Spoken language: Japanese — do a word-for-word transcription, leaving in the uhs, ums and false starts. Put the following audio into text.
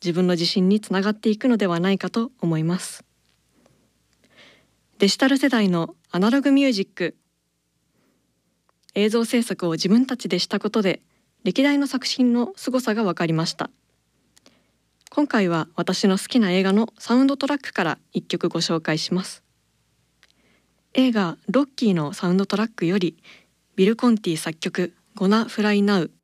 自分の自信につながっていくのではないかと思います。デジタル世代のアナログミュージック、映像制作を自分たちでしたことで歴代の作品の凄さが分かりました。今回は私の好きな映画のサウンドトラックからいっきょくご紹介します。映画ロッキーのサウンドトラックよりビル・コンティ作曲ゴナ・フライ・ナウ